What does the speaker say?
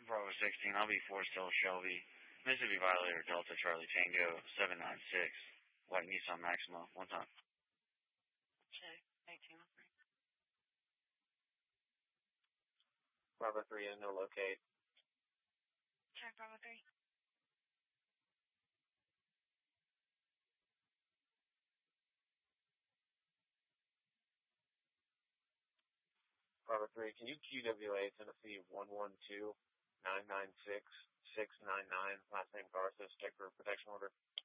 Bravo 16, I'll be 4 still Shelby. Mississippi Violator Delta Charlie Tango 796. White Nissan Maxima. One time. Check. 1803. Bravo 3, no locate. Check Bravo 3. Bravo 3, can you QWA Tennessee 112-996-699, last name Garces, check for protection order?